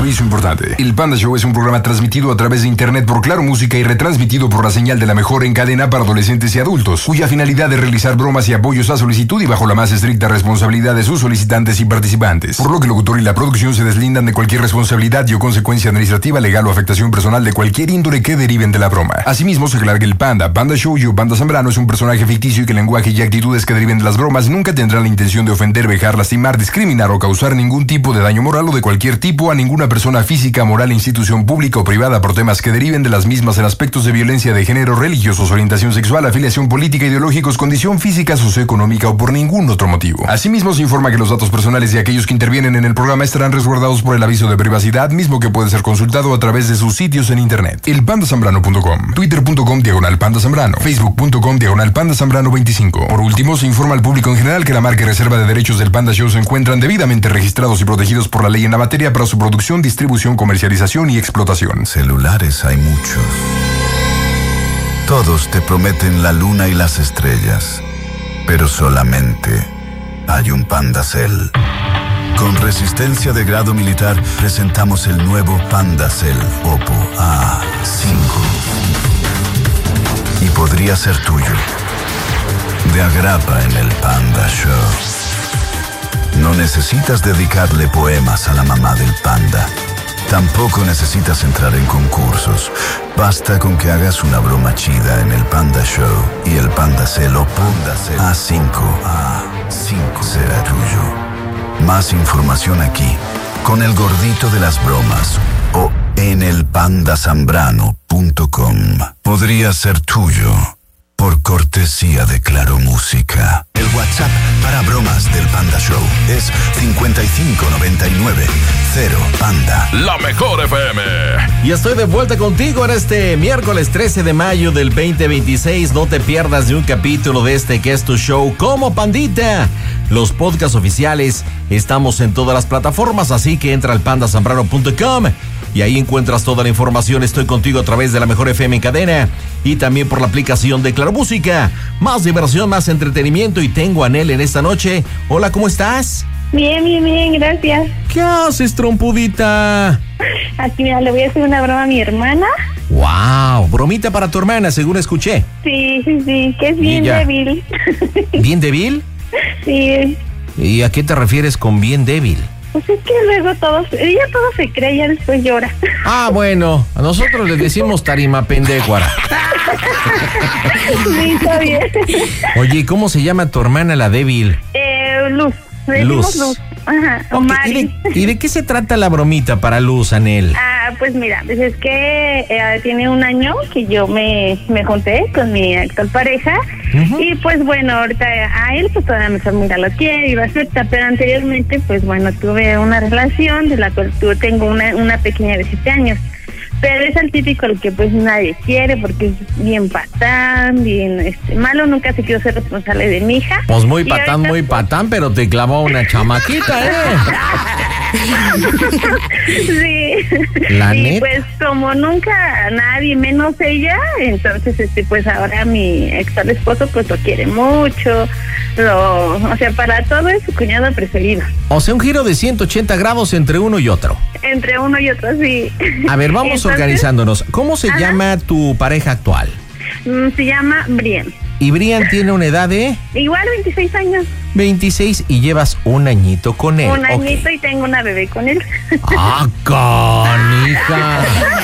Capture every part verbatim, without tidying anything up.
aviso importante. El Panda Show es un programa transmitido a través de internet por Claro Música y retransmitido por la señal de la mejor en cadena para adolescentes y adultos, cuya finalidad es realizar bromas y apoyos a solicitud y bajo la más estricta responsabilidad de sus solicitantes y participantes, por lo que el locutor y la producción se deslindan de cualquier responsabilidad y o consecuencia administrativa, legal o afectación personal de cualquier índole que deriven de la broma. Asimismo, se aclara que el Panda, Panda Show y Panda Zambrano es un personaje ficticio y que el lenguaje y actitudes que deriven de las bromas nunca tendrán la intención de ofender, vejar, lastimar, discriminar o causar ningún tipo de daño moral o de cualquier tipo a ninguna persona física, moral, institución pública o privada por temas que deriven de las mismas en aspectos de violencia de género, religiosos, orientación sexual, afiliación política, ideológicos, condición física, socioeconómica o por ningún otro motivo. Asimismo, se informa que los datos personales de aquellos que intervienen en el programa estarán resguardados por el aviso de privacidad, mismo que puede ser consultado a través de sus sitios en internet. El panda zambrano punto com, twitter punto com diagonal panda zambrano, facebook punto com diagonal panda zambrano veinticinco. Por último, se informa al público en general que la marca y reserva de derechos del Panda Show se encuentran debidamente registrados y protegidos por la ley en la materia para su producción, distribución, comercialización y explotación. Celulares hay muchos. Todos te prometen la luna y las estrellas, pero solamente hay un Pandacel. Con resistencia de grado militar presentamos el nuevo Pandacel Oppo A cinco. Y podría ser tuyo. De agrapa en el Panda Show. No necesitas dedicarle poemas a la mamá del panda. Tampoco necesitas entrar en concursos. Basta con que hagas una broma chida en el Panda Show y el Pandacel Oppo A cinco A cinco será tuyo. Más información aquí, con el gordito de las bromas o en el panda zambrano punto com. Podría ser tuyo por cortesía de Claro Música. El WhatsApp para bromas del Panda Show es cincuenta y cinco noventa y nueve cero Panda. La mejor F M. Y estoy de vuelta contigo en este miércoles trece de mayo del veinte veintiséis. No te pierdas de un capítulo de este que es tu show como Pandita. Los podcasts oficiales estamos en todas las plataformas, así que entra al panda zambrano punto com y ahí encuentras toda la información. Estoy contigo a través de la mejor F M en cadena y también por la aplicación de Claro Música. Más diversión, más entretenimiento y tengo a Nel en esta noche. Hola, ¿cómo estás? Bien, bien, bien, gracias. ¿Qué haces, trompudita? Aquí, mira, le voy a hacer una broma a mi hermana. Wow, bromita para tu hermana, según escuché. Sí, sí, sí, que es bien débil. ¿Bien débil? Sí. ¿Y a qué te refieres con bien débil? Pues es que luego todos, ella todo se cree y ya después llora. Ah, bueno, a nosotros le decimos tarima pendecuara. Sí, está bien. Oye, ¿cómo se llama tu hermana la débil? Eh, Luz. Le decimos Luz. Luz. Ajá, o okay, Mari. ¿Y de, ¿Y de qué se trata la bromita para Luz, Anel? Ah, pues mira, pues es que eh, tiene un año que yo me, me junté con mi actual pareja. Uh-huh. Y pues bueno, ahorita a él pues todavía me mira lo quiere y va a aceptar, pero anteriormente pues bueno, tuve una relación de la cual tuve, tengo una, una pequeña de siete años. Pero es el típico al que pues nadie quiere porque es bien patán, bien este, malo, nunca se quiso ser responsable de mi hija. Pues muy patán, ahorita, muy patán, pero te clavó una chamaquita, ¿eh? Sí. ¿La y net? Pues como nunca nadie, menos ella, entonces este pues ahora mi ex esposo pues lo quiere mucho, lo, o sea, para todo es su cuñado preferido. O sea, un giro de ciento ochenta grados entre uno y otro. Entre uno y otro, sí. A ver, vamos Entonces, organizándonos. ¿Cómo se ajá. llama tu pareja actual? Mm, se llama Brian. ¿Y Brian tiene una edad de? Igual, veintiséis años. veintiséis y llevas un añito con él. Un añito okay. Y tengo una bebé con él. ¡Ah, canija!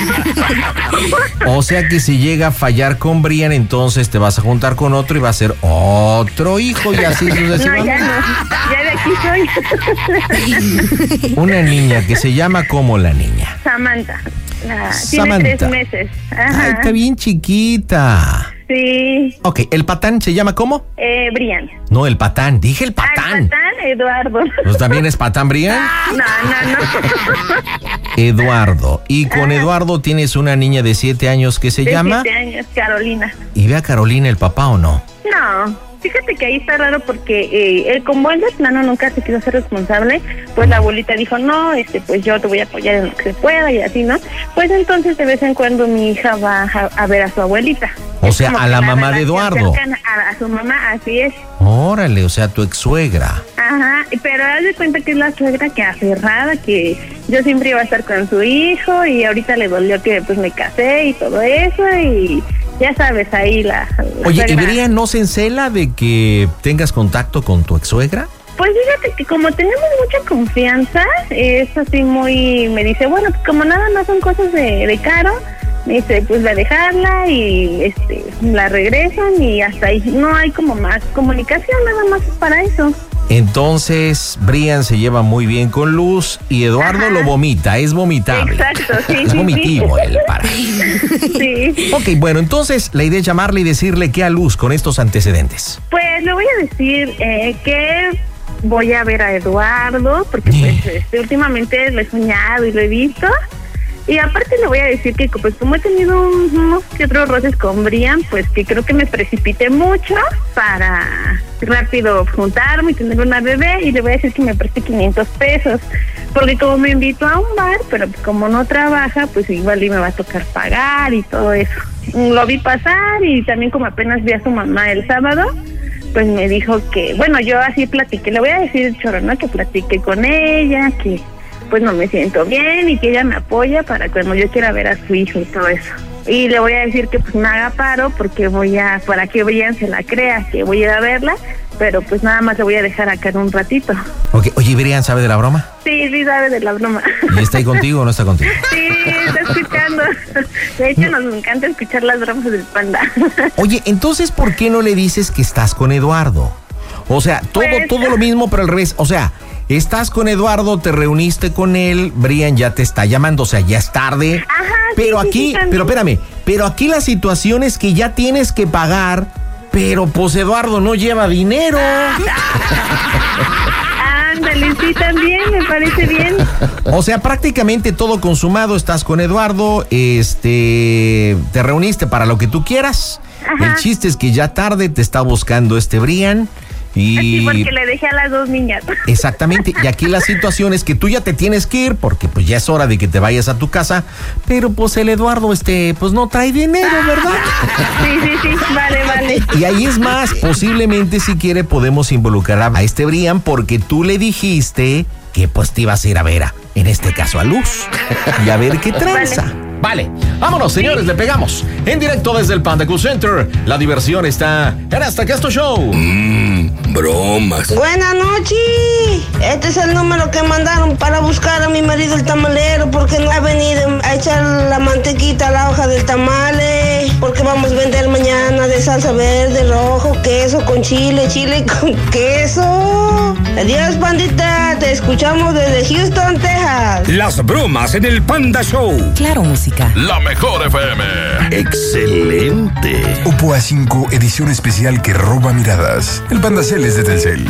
O sea que si llega a fallar con Brian, entonces te vas a juntar con otro y va a ser otro hijo y así sucesivamente. No, ya no. Ya de aquí soy. Una niña que se llama ¿cómo la niña? Samantha. La, Samantha. Tiene tres meses. Ajá. Ay, está bien chiquita. Sí. Ok, ¿el patán se llama cómo? Eh, Brian. No, el patán, dije el patán. Ah, el patán, Eduardo. ¿Pues también es patán, Brian? No, no, no. Eduardo. Y con ah. Eduardo tienes una niña de siete años que se de llama... siete años, Carolina. ¿Y ve a Carolina el papá o no? No. Fíjate que ahí está raro porque eh, él, como él de plano nunca se quiso ser responsable, pues la abuelita dijo, no, este, pues yo te voy a apoyar en lo que se pueda y así, ¿no? Pues entonces de vez en cuando mi hija va a, a ver a su abuelita. O sea, a la mamá de Eduardo. A, a su mamá, así es. Órale, o sea, tu ex suegra. Ajá, pero haz de cuenta que es la suegra que aferrada, que yo siempre iba a estar con su hijo y ahorita le dolió que pues me casé y todo eso y ya sabes, ahí la... la Oye, suegra. ¿y Brian no se encela de que tengas contacto con tu ex suegra? Pues fíjate que como tenemos mucha confianza, es así muy... Me dice, bueno, pues como nada más son cosas de, de Caro, me dice, pues va a dejarla y este la regresan y hasta ahí. No hay como más comunicación, nada más para eso. Entonces, Brian se lleva muy bien con Luz y Eduardo Ajá. lo vomita, es vomitable. Exacto, sí. Es sí, vomitivo sí. el para. Sí. Ok, bueno, entonces la idea es llamarle y decirle qué a Luz con estos antecedentes. Pues le voy a decir eh, que voy a ver a Eduardo, porque pues este, últimamente lo he soñado y lo he visto. Y aparte le voy a decir que pues como he tenido unos que otros roces con Brian, pues que creo que me precipité mucho para rápido juntarme y tener una bebé, y le voy a decir que me preste quinientos pesos, porque como me invitó a un bar, pero como no trabaja, pues igual y me va a tocar pagar y todo eso. Lo vi pasar y también como apenas vi a su mamá el sábado, pues me dijo que, bueno, yo así platiqué, le voy a decir choro, ¿no? Que platiqué con ella, que pues no me siento bien y que ella me apoya para cuando yo quiera ver a su hijo y todo eso. Y le voy a decir que pues me haga paro porque voy a, para que Brian se la crea, que voy a ir a verla, pero pues nada más le voy a dejar acá en un ratito. Ok, oye, ¿Brian sabe de la broma? Sí, sí sabe de la broma. ¿Y está ahí contigo o no está contigo? Sí, está escuchando. De hecho, nos encanta escuchar las bromas del Panda. Oye, entonces, ¿por qué no le dices que estás con Eduardo? O sea, todo, pues, todo lo mismo, pero al revés. O sea, estás con Eduardo, te reuniste con él, Brian ya te está llamando, o sea, ya es tarde. Ajá, pero sí, aquí, sí, pero espérame, pero aquí la situación es que ya tienes que pagar, pero pues Eduardo no lleva dinero. Ándale, sí, también, me parece bien. O sea, prácticamente todo consumado, estás con Eduardo, este, te reuniste para lo que tú quieras. Ajá. El chiste es que ya tarde te está buscando este Brian. Y... Sí, porque le dejé a las dos niñas. Exactamente, y aquí la situación es que tú ya te tienes que ir porque pues ya es hora de que te vayas a tu casa, pero pues el Eduardo este pues no trae dinero, ¿verdad? Sí, sí, sí, vale, vale. Y ahí es más, posiblemente si quiere podemos involucrar a este Brian porque tú le dijiste que pues te ibas a ir a ver a, en este caso a Luz, y a ver qué tranza. Vale. Vale, vámonos, señores, sí. Le pegamos. En directo desde el Panda Cool Center. La diversión está en Hasta Que Esto Show. Mmm, bromas. Buenas noches. Este es el número que mandaron para buscar a mi marido el tamalero, porque no ha venido a echar la mantequita a la hoja del tamale, porque vamos a vender mañana de salsa verde, rojo, queso con chile, chile con queso. Adiós, pandita. Te escuchamos desde Houston, Texas. Las bromas en el Panda Show. Claro, música. La mejor F M. Excelente. Oppo A cinco, edición especial que roba miradas. El Pandacel es de Telcel.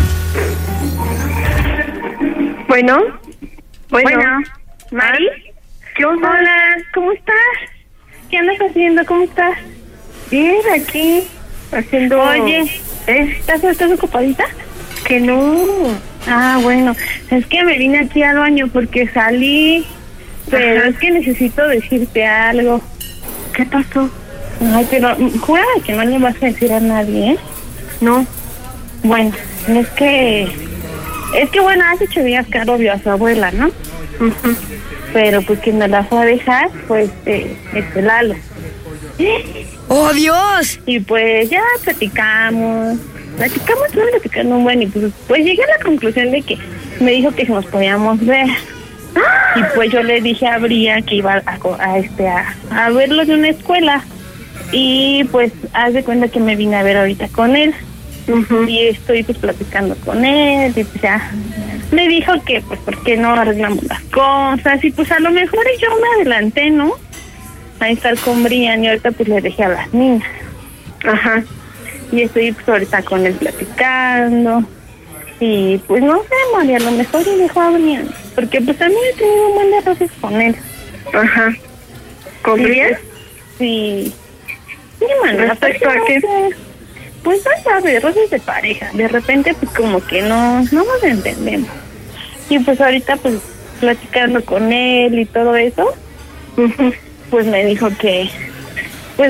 Bueno. Bueno. bueno. ¿Mari? ¿Qué onda? Hola, ¿cómo estás? ¿Qué andas haciendo? ¿Cómo estás? Bien, aquí, haciendo... Oye, ¿eh? ¿estás, ¿estás ocupadita? Que no. Ah, bueno, es que me vine aquí al baño porque salí... Pero Ajá. es que necesito decirte algo. ¿Qué pasó? Ay, pero jura que no le vas a decir a nadie, ¿eh? No. Bueno, es que... Es que bueno, hace ocho días Caro vio a su abuela, ¿no? Uh-huh. Pero pues quien me la fue a dejar fue este, este Lalo. ¡Oh, Dios! Y pues ya platicamos. Platicamos, no platicando un buen y pues, pues llegué a la conclusión de que me dijo que nos podíamos ver. Y pues yo le dije a Bria que iba a, a este a, a verlo de una escuela. Y pues haz de cuenta que me vine a ver ahorita con él. Uh-huh. Y estoy pues platicando con él. Y pues ya me dijo que pues por qué no arreglamos las cosas. Y pues a lo mejor yo me adelanté, ¿no? A estar con Brian y ahorita pues le dejé a las niñas. Ajá. Y estoy pues ahorita con él platicando. Y pues no sé, María, a lo mejor le dejó a Brian. Porque pues también he tenido un buen de roces con él. Ajá. ¿Con sí, Brian? Sí. Sí, mana. ¿Respecto a qué? Pues no sabes, roces de pareja. De repente pues como que no, no nos entendemos. Y pues ahorita pues platicando con él y todo eso, uh-huh. pues me dijo que pues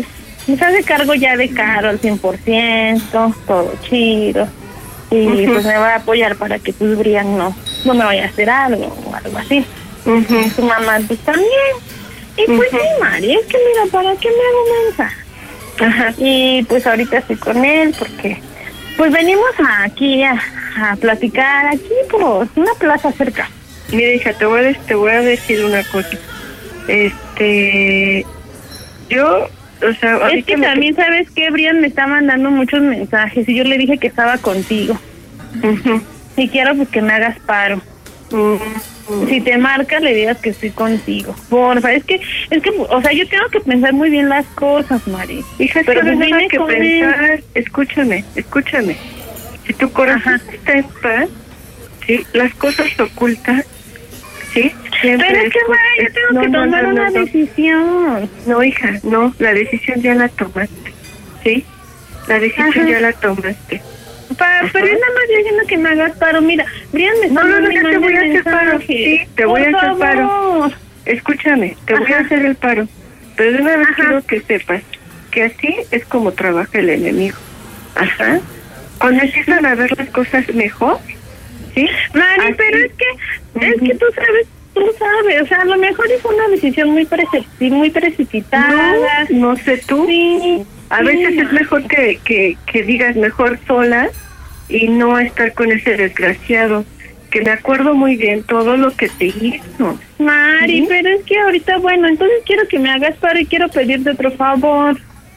se hace cargo ya de Caro al cien por ciento, todo chido. Y uh-huh. pues me va a apoyar para que pues Brian no, no me vaya a hacer algo o algo así. Uh-huh. Su mamá pues también. Y pues uh-huh. sí, Mari, es que mira, ¿para qué me hago mensa? Ajá. Y pues ahorita estoy con él porque pues venimos aquí a, a platicar aquí por una plaza cerca. Mira, hija, te voy a, te voy a decir una cosa. Este, yo, o sea... Es que también, me... ¿sabes qué? Brian me está mandando muchos mensajes y yo le dije que estaba contigo. Uh-huh. Y quiero pues que me hagas paro. Uh-huh. Si te marca, le digas que estoy contigo. Porfa, es que, es que, o sea, yo tengo que pensar muy bien las cosas, Mari. Hija, pero no hay que pensar. Él. Escúchame, escúchame. Si tu corazón Ajá. está en paz, sí, las cosas ocultas, sí. Siempre pero es que, Mari, yo tengo no, que tomar no, no, una no, decisión. No, hija, no, la decisión ya la tomaste, sí. La decisión Ajá. ya la tomaste. Pa, pero es nada más diciendo que me hagas paro. Mira, Brian me está No, no, no, yo te voy a hacer paro. Sí, te voy a hacer favor. paro. Escúchame, te Ajá. voy a hacer el paro. Pero de una vez Ajá. quiero que sepas que así es como trabaja el enemigo. Ajá. Cuando empiezan a ver las cosas mejor, ¿sí? Mari, así. pero es que, uh-huh. es que tú sabes, tú sabes, o sea, a lo mejor fue una decisión muy, preci- muy precipitada. No, no sé tú. Sí. A veces es mejor que, que, que digas mejor sola y no estar con ese desgraciado, que me acuerdo muy bien todo lo que te hizo. Mari, ¿sí? pero es que ahorita, bueno, entonces quiero que me hagas paro y quiero pedirte otro favor.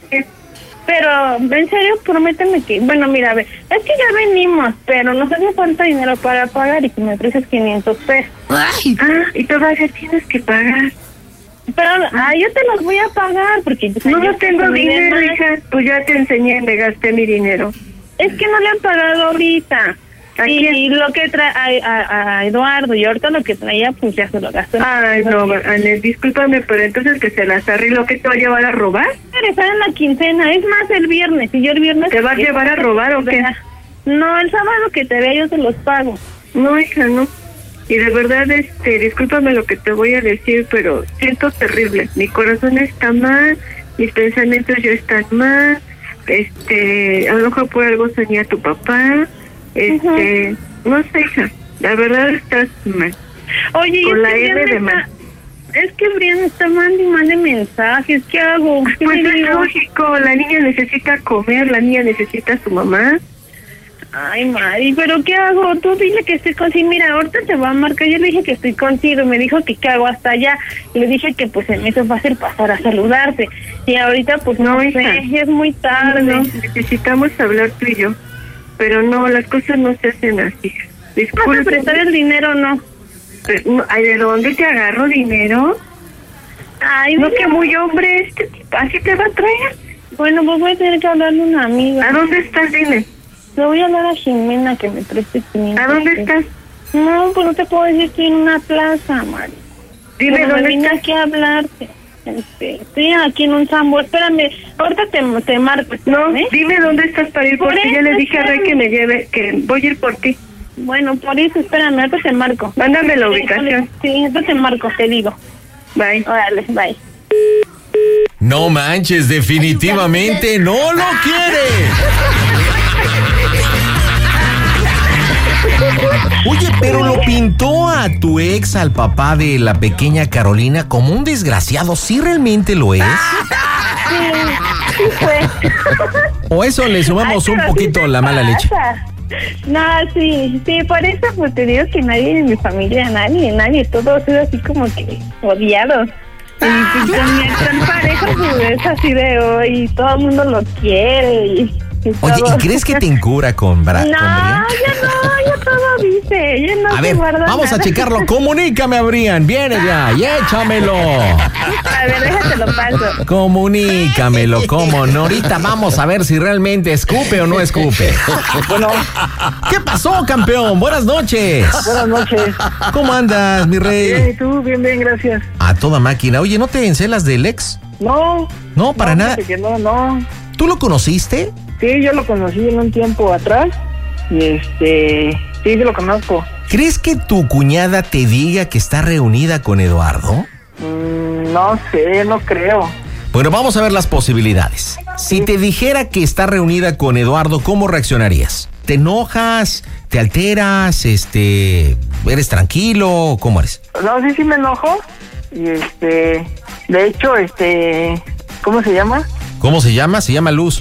Pero, en serio, prométeme que, bueno, mira, a ver, es que ya venimos, pero nos hace falta dinero para pagar y que me prestes quinientos pesos. Ay. Ah, y todavía tienes que pagar. Pero ah, yo te los voy a pagar porque... No, no tengo dinero, hija. Pues ya te enseñé, me gasté mi dinero. Es que no le han pagado ahorita. ¿A y, y lo que trae a, a, a Eduardo y ahorita lo que traía, pues ya se lo gastó. Ay, no, Anel, discúlpame, pero entonces que se las arregló, ¿qué te va a llevar a robar? Regresar en la quincena, es más el viernes. Y yo el viernes... ¿Te va a llevar a robar o qué? No, el sábado que te vea yo se los pago. No, hija, no. Y de verdad, este, discúlpame lo que te voy a decir, pero siento terrible. Mi corazón está mal, mis pensamientos ya están mal, este, a lo mejor por algo soñé a tu papá, este, uh-huh. no sé, hija, la verdad estás mal. Oye, con es la que M de mal. Es que Brian está mandando y mande mensajes, ¿qué hago? ¿Qué pues es lógico, la niña necesita comer, la niña necesita a su mamá. Ay, Mari, ¿pero qué hago? Tú dile que estoy contigo. Mira, ahorita te va a marcar. Yo le dije que estoy contigo. Me dijo que qué hago hasta allá. Y le dije que pues se me hizo fácil pasar a saludarte. Y ahorita pues no, no sé, es muy tarde. No, no, necesitamos hablar tú y yo. Pero no, las cosas no se hacen así. Disculpe. ¿Vas a prestar el dinero o no? Pero, ¿ay, de dónde te agarro dinero? Ay, no, que muy hombre este tipo. ¿Así te va a traer? Bueno, pues voy a tener que hablarle a una amiga. ¿A dónde estás? Dime. Le voy a hablar a Jimena que me preste quinientos. ¿A dónde estás? No, pues no te puedo decir, estoy en una plaza, Mari. Dime, pero ¿dónde vine estás? aquí a hablarte. Este, estoy aquí en un sambo. Espérame, ahorita te, te marco. No, ¿eh? Dime dónde estás para ir, por porque ya le dije a Rey que me lleve, que voy a ir por ti. Bueno, por eso, espérame, ahorita te marco. Mándame la ubicación. Sí, ahorita te marco, te digo. Bye. Órale, bye. No manches, definitivamente no lo quiere. Oye, pero lo pintó a tu ex, al papá de la pequeña Carolina, como un desgraciado. ¿Sí realmente lo es? Sí, sí fue. ¿O eso le sumamos Ay, un poquito sí la mala leche? No, sí, sí, por eso pues te digo que nadie de mi familia, nadie, nadie, todo ha sido así como que odiados. Y pues, con mi actual pareja pues es así de hoy, todo el mundo lo quiere y... Oye, ¿y crees que te encura con Bra? No, con ya no, ya todo dice, ya no a se ver, guarda vamos nada. A checarlo, comunícame a Brian, viene ya, y échamelo. A ver, déjate lo paso. Comunícamelo, cómo no, ahorita vamos a ver si realmente escupe o no escupe. Bueno. ¿Qué pasó, campeón? Buenas noches. Buenas noches. ¿Cómo andas, mi rey? Bien, ¿y tú? Bien, bien, gracias. A toda máquina. Oye, ¿no te encelas del ex? No. No, para no, nada. Que no, no. ¿Tú lo conociste? Sí, yo lo conocí en un tiempo atrás y este, sí, yo lo conozco. ¿Crees que tu cuñada te diga que está reunida con Eduardo? Mm, no sé, no creo. Bueno, vamos a ver las posibilidades. Si te dijera que está reunida con Eduardo, ¿cómo reaccionarías? ¿Te enojas? ¿Te alteras? Este, ¿eres tranquilo? ¿Cómo eres? No, sí, sí me enojo. Y este, de hecho, este, ¿cómo se llama? ¿Cómo se llama? Se llama Luz.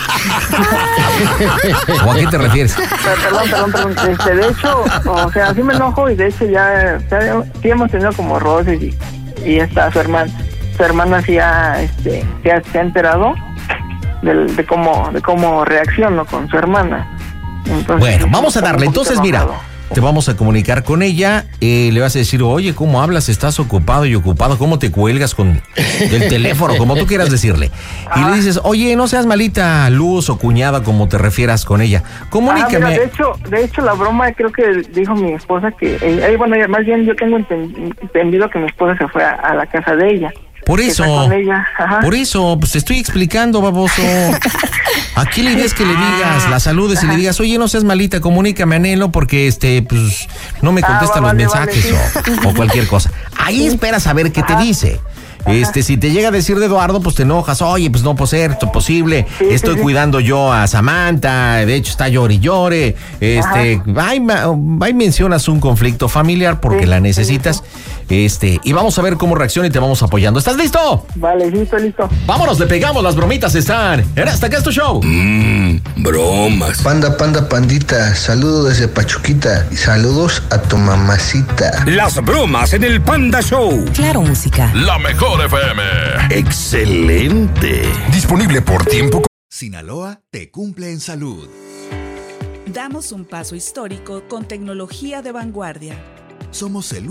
¿O a qué te refieres? Perdón, perdón, perdón. Este, de hecho, o sea, sí me enojo y de hecho ya, ya sí hemos tenido como roces y, y está su hermana. Su hermana sí ha, este, se ha, se ha enterado de, de cómo, de cómo reacciono con su hermana. Entonces, bueno, vamos a darle. Entonces, mira, enojado. te vamos a comunicar con ella. Eh, le vas a decir, oye, ¿cómo hablas? ¿Estás ocupado y ocupado? ¿Cómo te cuelgas con el teléfono? Como tú quieras decirle. Y le dices, oye, no seas malita, Luz o cuñada, como te refieras con ella. Comunícame. Ah, mira, de hecho, de hecho, la broma creo que dijo mi esposa que, eh, bueno, más bien yo tengo entendido que mi esposa se fue a, a la casa de ella. Por eso, por eso, pues te estoy explicando, baboso. Aquí la idea es que le digas, la saludes y le digas, oye, no seas malita, comunícame, Anhelo, porque este, pues, no me contesta ah, va, los vale, mensajes vale, sí. o, o cualquier cosa. Ahí sí. Esperas a ver qué Ajá. te dice. Este, si te llega a decir de Eduardo, pues te enojas. Oye, pues no puede ser posible. Sí, Estoy sí, cuidando sí. yo a Samantha. De hecho, está llore y llore. Este, ahí, ahí mencionas un conflicto familiar porque sí, la necesitas. Sí. Este, y vamos a ver cómo reacciona y te vamos apoyando. ¿Estás listo? Vale, listo, listo. Vámonos, le pegamos, las bromitas están. Era hasta acá es tu show. Mmm, bromas. Panda, panda, pandita. Saludos desde Pachuquita. Y saludos a tu mamacita. Las bromas en el Panda Show. Claro, música. La mejor F M. Excelente. Disponible por tiempo. Sinaloa te cumple en salud. Damos un paso histórico con tecnología de vanguardia. Somos el